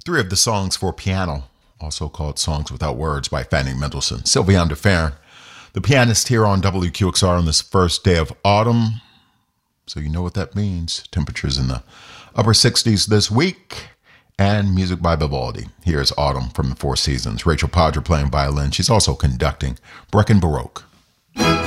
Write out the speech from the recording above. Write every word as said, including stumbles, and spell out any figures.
Three of the songs for piano, also called Songs Without Words by Fanny Mendelssohn. Sylviane de Ferrin, the pianist here on W Q X R on this first day of autumn. So you know what that means. Temperatures in the upper sixties this week. And music by Vivaldi. Here's Autumn from the Four Seasons. Rachel Podger playing violin. She's also conducting Brecken Baroque.